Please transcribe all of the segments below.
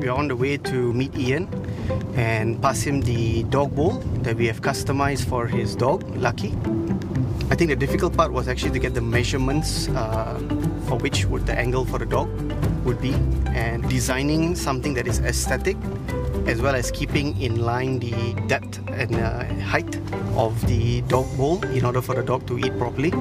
we're on the way to meet Ian and pass him the dog bowl that we have customized for his dog, Lucky. I think the difficult part was actually to get the measurements for which would the angle for the dog would be, and designing something that is aesthetic as well as keeping in line the depth and height of the dog bowl in order for the dog to eat properly.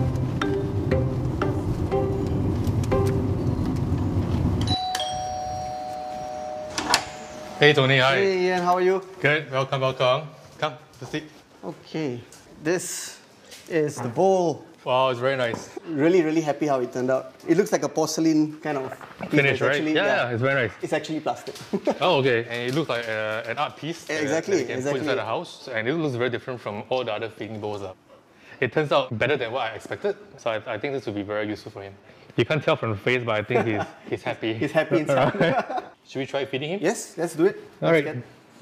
Hey Tony, hi. Hey Ian, how are you? Good, welcome, welcome. Come, to sit. Okay, this is the bowl. Wow, it's very nice. Really happy how it turned out. It looks like a porcelain kind of piece. Finish, right? Actually, yeah, it's very nice. It's actually plastic. Oh, okay. And it looks like an art piece Exactly, that you can put inside the house. And it looks very different from all the other feeding bowls. It turns out better than what I expected. So I think this will be very useful for him. You can't tell from the face, but I think he's happy. He's happy inside. Should we try feeding him? Yes, let's do it. All right.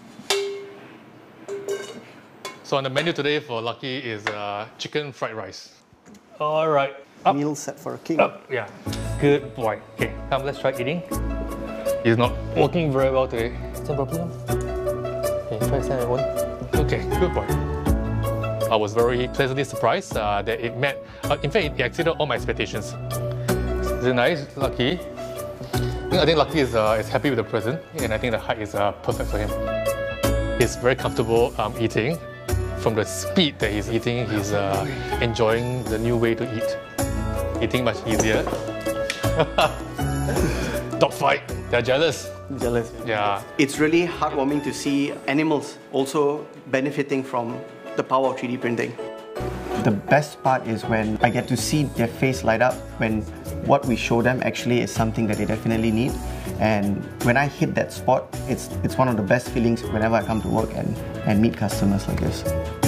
So on the menu today for Lucky is chicken fried rice. All right. Up. Meal set for a king. Up. Yeah. Good boy. Okay, come, let's try eating. He's not walking very well today. Stand properly. Okay, try stand at one. Okay, good boy. I was very pleasantly surprised that it met, in fact, it exceeded all my expectations. Is it nice, Lucky? I think Lucky is happy with the present, and I think the height is perfect for him. He's very comfortable eating. From the speed that he's eating, he's enjoying the new way to eat. Eating much easier. Dog fight. They're jealous. Jealous. Yeah. It's really heartwarming to see animals also benefiting from the power of 3D printing. The best part is when I get to see their face light up when what we show them actually is something that they definitely need. And when I hit that spot, it's one of the best feelings whenever I come to work and meet customers like this.